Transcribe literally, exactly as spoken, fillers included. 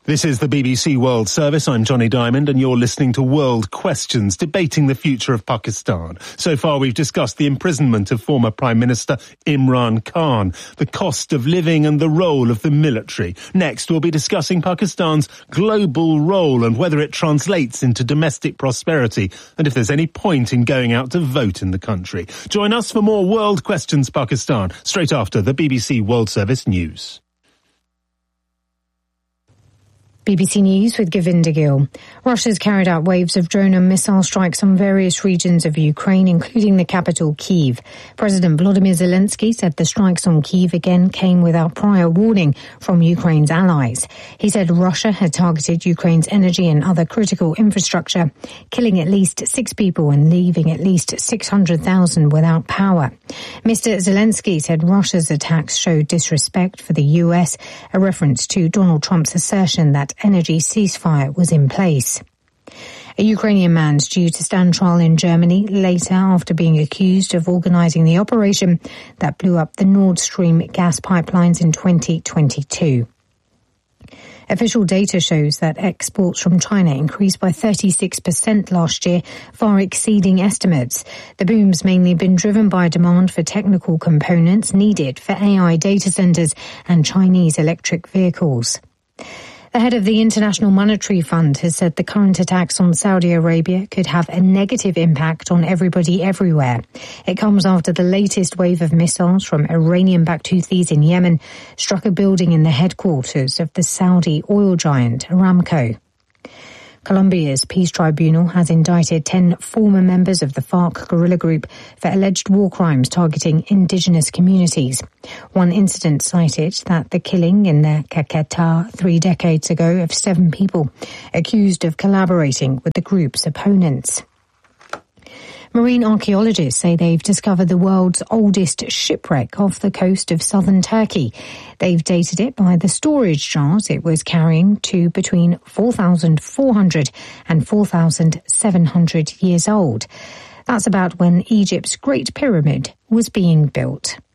This is the B B C World Service. I'm Johnny Diamond, and you're listening to World Questions, debating the future of Pakistan. So far, we've discussed the imprisonment of former Prime Minister Imran Khan, the cost of living and the role of the military. Next, we'll be discussing Pakistan's global role and whether it translates into domestic prosperity, and if there's any point in going out to vote in the country. Join us for more World Questions Pakistan, straight after the B B C World Service News. B B C News with Govinda Gill. Russia's carried out waves of drone and missile strikes on various regions of Ukraine, including the capital, Kyiv. President Volodymyr Zelensky said the strikes on Kyiv again came without prior warning from Ukraine's allies. He said Russia had targeted Ukraine's energy and other critical infrastructure, killing at least six people and leaving at least six hundred thousand without power. Mister Zelensky said Russia's attacks showed disrespect for the U S, a reference to Donald Trump's assertion that energy ceasefire was in place. A Ukrainian man's due to stand trial in Germany later after being accused of organising the operation that blew up the Nord Stream gas pipelines in twenty twenty-two. Official data shows that exports from China increased by thirty-six percent last year, far exceeding estimates. The boom's mainly been driven by demand for technical components needed for A I data centres and Chinese electric vehicles. The head of the International Monetary Fund has said the current attacks on Saudi Arabia could have a negative impact on everybody everywhere. It comes after the latest wave of missiles from Iranian-backed Houthis in Yemen struck a building in the headquarters of the Saudi oil giant Aramco. Colombia's peace tribunal has indicted ten former members of the FARC guerrilla group for alleged war crimes targeting indigenous communities. One incident cited that the killing in the Caquetá three decades ago of seven people accused of collaborating with the group's opponents. Marine archaeologists say they've discovered the world's oldest shipwreck off the coast of southern Turkey. They've dated it by the storage jars it was carrying to between four thousand four hundred and four thousand seven hundred years old. That's about when Egypt's Great Pyramid was being built.